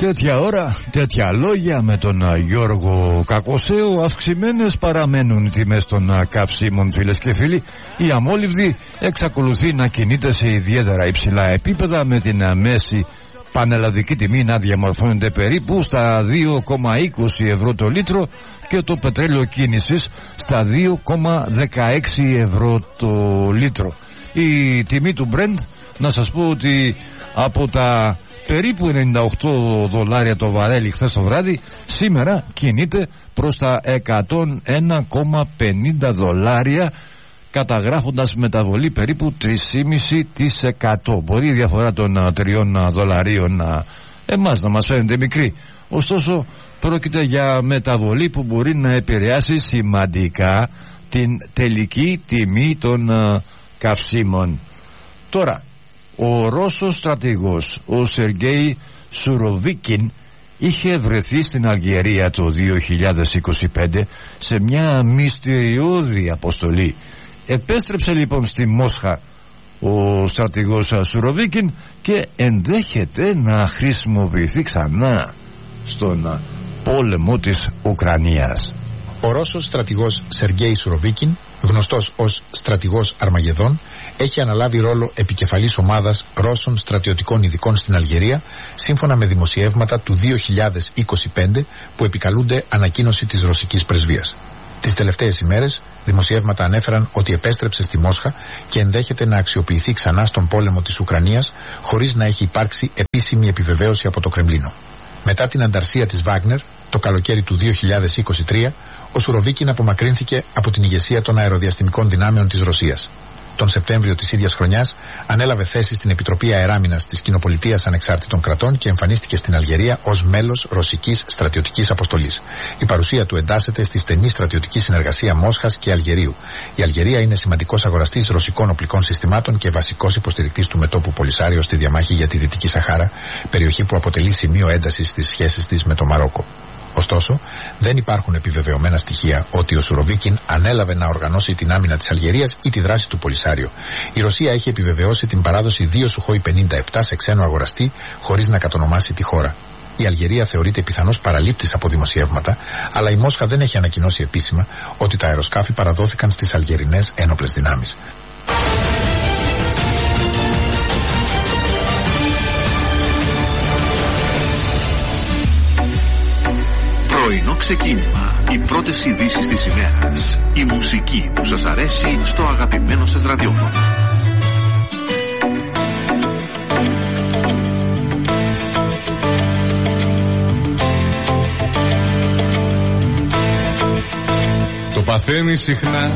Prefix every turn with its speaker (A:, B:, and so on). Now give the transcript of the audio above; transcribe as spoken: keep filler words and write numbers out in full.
A: Τέτοια ώρα, τέτοια λόγια με τον Γιώργο Κακοσέο. Αυξημένες παραμένουν οι τιμές των καυσίμων, φίλες και φίλοι. Η αμόλυβδη εξακολουθεί να κινείται σε ιδιαίτερα υψηλά επίπεδα, με την μέση πανελλαδική τιμή να διαμορφώνεται περίπου στα δύο κόμμα είκοσι ευρώ το λίτρο και το πετρέλαιο κίνησης στα δύο κόμμα δεκαέξι ευρώ το λίτρο. Η τιμή του Brent, να σας πω ότι από τα περίπου ενενήντα οκτώ δολάρια το βαρέλι χθες το βράδυ, σήμερα κινείται προς τα εκατόν ένα κόμμα πενήντα δολάρια, καταγράφοντας μεταβολή περίπου τρία κόμμα πέντε τοις εκατό. Μπορεί η διαφορά των τριών δολαρίων να, εμάς να μας φαίνεται μικρή, ωστόσο πρόκειται για μεταβολή που μπορεί να επηρεάσει σημαντικά την τελική τιμή των uh, καυσίμων. Τώρα, ο Ρώσος στρατηγός, ο Σεργέη Σουροβίκιν, είχε βρεθεί στην Αλγερία το δύο χιλιάδες είκοσι πέντε σε μια μυστηριώδη αποστολή. Επέστρεψε λοιπόν στη Μόσχα ο στρατηγός Σουροβίκιν και ενδέχεται να χρησιμοποιηθεί ξανά στον πόλεμο της Ουκρανίας.
B: Ο Ρώσος στρατηγός Σεργέη Σουροβίκιν, γνωστός ως στρατηγός Αρμαγεδόν, έχει αναλάβει ρόλο επικεφαλής ομάδας Ρώσων στρατιωτικών ειδικών στην Αλγερία, σύμφωνα με δημοσιεύματα του δύο χιλιάδες είκοσι πέντε που επικαλούνται ανακοίνωση της ρωσικής πρεσβείας. Τις τελευταίες ημέρες, δημοσιεύματα ανέφεραν ότι επέστρεψε στη Μόσχα και ενδέχεται να αξιοποιηθεί ξανά στον πόλεμο της Ουκρανίας, χωρίς να έχει υπάρξει επίσημη επιβεβαίωση από το Κρεμλίνο. Μετά την ανταρσία της Βάγνερ, το καλοκαίρι του δύο χιλιάδες είκοσι τρία, ο Σουροβίκιν απομακρύνθηκε από την ηγεσία των αεροδιαστημικών δυνάμεων της Ρωσίας. Τον Σεπτέμβριο της ίδιας χρονιάς ανέλαβε θέση στην Επιτροπή Αεράμινας της Κοινοπολιτείας Ανεξάρτητων Κρατών και εμφανίστηκε στην Αλγερία ως μέλος ρωσικής στρατιωτικής αποστολής. Η παρουσία του εντάσσεται στη στενή στρατιωτική συνεργασία Μόσχας και Αλγερίου. Η Αλγερία είναι σημαντικός αγοραστής ρωσικών οπλικών συστημάτων και βασικός υποστηρικτής του μετώπου Πολυσάριο στη διαμάχη για τη Δυτική Σαχάρα, περιοχή που αποτελεί σημείο έντασης στις σχέσεις της με το Μαρόκο. Ωστόσο, δεν υπάρχουν επιβεβαιωμένα στοιχεία ότι ο Σουροβίκιν ανέλαβε να οργανώσει την άμυνα της Αλγερίας ή τη δράση του Πολυσάριο. Η Ρωσία έχει επιβεβαιώσει την παράδοση δύο Σουχόι πενήντα επτά σε ξένο αγοραστή, χωρίς να κατονομάσει τη χώρα. Η Αλγερία θεωρείται πιθανώς παραλήπτης από δημοσιεύματα, αλλά η Μόσχα δεν έχει ανακοινώσει επίσημα ότι τα αεροσκάφη παραδόθηκαν στις Αλγερινές ένοπλες δυνάμεις.
C: Πρωινό ξεκίνημα. Οι πρώτες ειδήσεις της ημέρας. Η μουσική που σας αρέσει στο αγαπημένο σας ραδιόφωνο.
D: Το παθαίνει συχνά